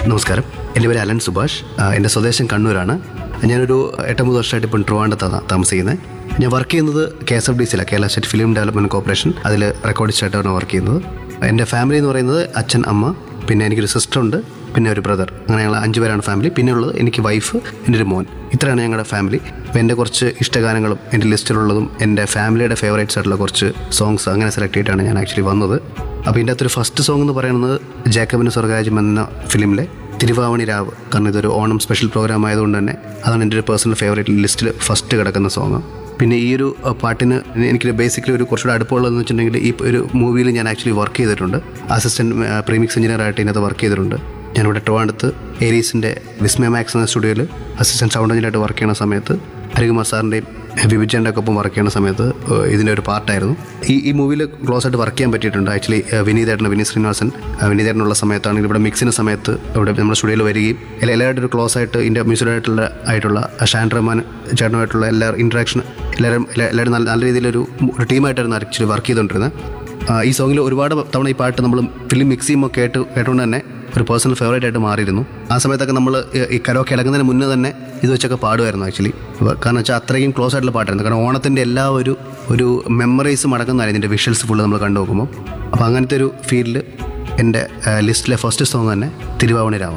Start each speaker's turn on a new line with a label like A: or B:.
A: നമസ്കാരം, എൻ്റെ പേര് അലൻ സുഭാഷ്. എൻ്റെ സ്വദേശം കണ്ണൂരാണ്. ഞാനൊരു 8-9 വർഷമായിട്ട് ഇപ്പം ട്രിവാൻഡ്രത്താണ് താമസിക്കുന്നത്. ഞാൻ വർക്ക് ചെയ്യുന്നത് KSFDC Kerala state film development corporation. അതിൽ റെക്കോർഡിസ്റ്റായിട്ടാണ് വർക്ക് ചെയ്യുന്നത്. എൻ്റെ ഫാമിലി എന്ന് പറയുന്നത് അച്ഛൻ, അമ്മ, പിന്നെ എനിക്കൊരു സിസ്റ്ററുണ്ട്, പിന്നെ ഒരു ബ്രദർ. അങ്ങനെ ഞങ്ങൾ 5 പേരാണ് ഫാമിലി. പിന്നെ ഉള്ളത് എനിക്ക് വൈഫ്, എൻ്റെ ഒരു മോൻ. ഇത്രയാണ് ഞങ്ങളുടെ ഫാമിലി. അപ്പോൾ എൻ്റെ കുറച്ച് ഇഷ്ടഗാനങ്ങളും എൻ്റെ ലിസ്റ്റിലുള്ളതും എൻ്റെ ഫാമിലിയുടെ ഫേവറേറ്റ്സ് ആയിട്ടുള്ള കുറച്ച് സോങ്സ് അങ്ങനെ സെലക്ട് ചെയ്തിട്ടാണ് ഞാൻ ആക്ച്വലി വന്നത്. അപ്പോൾ ഇതിൻ്റെ അകത്തൊരു ഫസ്റ്റ് സോങ് എന്ന് പറയുന്നത് ജേക്കബിന് സ്വർഗരാജ്യം എന്ന ഫിലിമിലെ തിരുവാവണി രാവ്. കാരണം ഇതൊരു ഓണം സ്പെഷ്യൽ പ്രോഗ്രാം ആയതുകൊണ്ട് തന്നെ അതാണ് എൻ്റെ ഒരു പേഴ്സണൽ ഫേവറേറ്റ് ലിസ്റ്റിൽ ഫസ്റ്റ് കിടക്കുന്ന സോങ്. പിന്നെ ഈ ഒരു പാട്ടിന് എനിക്ക് ബേസിക്കലി ഒരു കുറച്ചുകൂടെ അടുപ്പമുള്ളതെന്ന് വെച്ചിട്ടുണ്ടെങ്കിൽ ഈ ഒരു മൂവിയിൽ ഞാൻ ആക്ച്വലി വർക്ക് ചെയ്തിട്ടുണ്ട്. അസിസ്റ്റൻറ്റ് പ്രീമിക്സ് എഞ്ചിനീയറായിട്ട് ഇതിനകത്ത് വർക്ക് ചെയ്തിട്ടുണ്ട്. ഞാനിവിടെ ട്രിവാൻഡ്രത്ത് ഏരീസിൻ്റെ വിസ്മയ മാക്സ് എന്ന സ്റ്റുഡിയോയിൽ അസിസ്റ്റൻറ്റ് സൗണ്ട് എഞ്ചിനീയറായിട്ട് വർക്ക് ചെയ്യുന്ന സമയത്ത് ഹരികുമാർ സാറിൻ്റെയും വിഭിജൻ്റെ ഒക്കെ ഒപ്പം വർക്ക് ചെയ്യുന്ന സമയത്ത് ഇതിൻ്റെ ഒരു പാർട്ടായിരുന്നു. ഈ മൂവിയിൽ ക്ലോസ് ആയിട്ട് വർക്ക് ചെയ്യാൻ പറ്റിയിട്ടുണ്ട്. ആക്ച്വലി വിനീത് ശ്രീനിവാസൻ വിനീതേട്ടനുള്ള സമയത്താണെങ്കിൽ ഇവിടെ മിക്സിൻ്റെ സമയത്ത് ഇവിടെ നമ്മുടെ സ്റ്റുഡിയോയിൽ വരികയും എല്ലാവരും ഒരു ക്ലോസ് ആയിട്ട് ഇതിൻ്റെ മ്യൂസിക്കായിട്ടുള്ള ഷാൻ റഹ്മാൻ ചേട്ടനുമായിട്ടുള്ള ഇൻട്രാക്ഷൻ എല്ലാവരും നല്ല രീതിയിലൊരു ടീമായിട്ടായിരുന്നു ആക്ച്വലി വർക്ക് ചെയ്തുകൊണ്ടിരുന്നത്. ഈ സോങ്ങിൽ ഒരുപാട് തവണ ഈ പാട്ട് നമ്മൾ ഫിലിം മിക്സ് ചെയ്യുമ്പോൾ കേട്ടുകൊണ്ട് തന്നെ ഒരു പേഴ്സണൽ ഫേവറേറ്റ് ആയിട്ട് മാറിയിരുന്നു. ആ സമയത്തൊക്കെ നമ്മൾ ഈ കരോക്കെ ഇളകുന്നതിന് മുന്നേ തന്നെ ഇത് വെച്ചൊക്കെ പാടുമായിരുന്നു ആക്ച്വലി. കാരണം വെച്ചാൽ അത്രയും ക്ലോസ് ആയിട്ടുള്ള പാട്ടായിരുന്നു. കാരണം ഓണത്തിൻ്റെ എല്ലാ ഒരു മെമ്മറീസും അടക്കുന്നതായിരുന്നു ഇതിൻ്റെ വിഷ്വൽസ് ഫുള്ള് നമ്മൾ കണ്ടു നോക്കുമ്പോൾ. അപ്പോൾ അങ്ങനത്തെ ഒരു ഫീൽഡിൽ എൻ്റെ ലിസ്റ്റിലെ ഫസ്റ്റ് സോങ് തന്നെ തിരുവാവണി രാവ്.